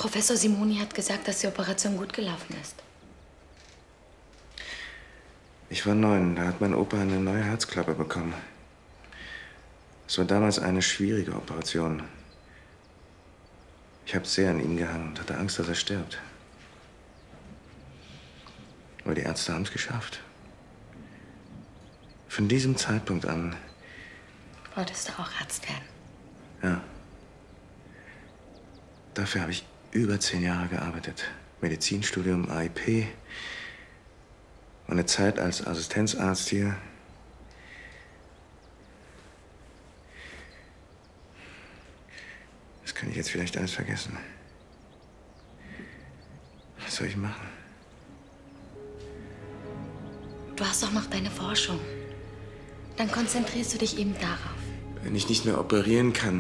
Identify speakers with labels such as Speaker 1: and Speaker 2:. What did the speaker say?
Speaker 1: Professor Simoni hat gesagt, dass die Operation gut gelaufen ist.
Speaker 2: Ich war 9, da hat mein Opa eine neue Herzklappe bekommen. Es war damals eine schwierige Operation. Ich habe sehr an ihm gehangen und hatte Angst, dass er stirbt. Aber die Ärzte haben es geschafft. Von diesem Zeitpunkt an...
Speaker 1: Wolltest du auch Arzt werden?
Speaker 2: Ja. Dafür habe ich über 10 Jahre gearbeitet. Medizinstudium, AIP. Meine Zeit als Assistenzarzt hier. Das kann ich jetzt vielleicht alles vergessen. Was soll ich machen?
Speaker 1: Du hast doch noch deine Forschung. Dann konzentrierst du dich eben darauf.
Speaker 2: Wenn ich nicht mehr operieren kann,